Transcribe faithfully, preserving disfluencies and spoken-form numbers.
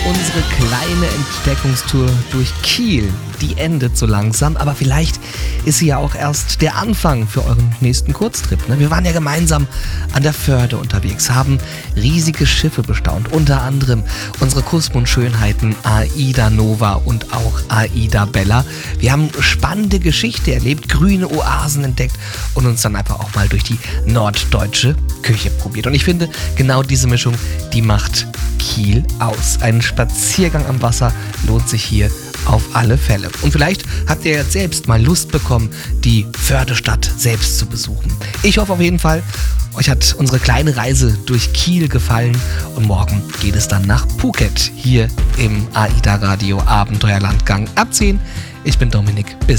unsere kleine Entdeckungstour durch Kiel, die endet so langsam, aber vielleicht ist sie ja auch erst der Anfang für euren nächsten Kurztrip. Ne? Wir waren ja gemeinsam an der Förde unterwegs, haben riesige Schiffe bestaunt, unter anderem unsere Kusmund-Schönheiten Aida Nova und auch Aida Bella. Wir haben spannende Geschichte erlebt, grüne Oasen entdeckt und uns dann einfach auch mal durch die norddeutsche Küche probiert. Und ich finde, genau diese Mischung, die macht Kiel aus. Ein Spaziergang am Wasser lohnt sich hier auf alle Fälle. Und vielleicht habt ihr jetzt selbst mal Lust bekommen, die Fördestadt selbst zu besuchen. Ich hoffe auf jeden Fall, euch hat unsere kleine Reise durch Kiel gefallen und morgen geht es dann nach Phuket hier im AIDA Radio Abenteuerlandgang ab zehn. Ich bin Dominik, bis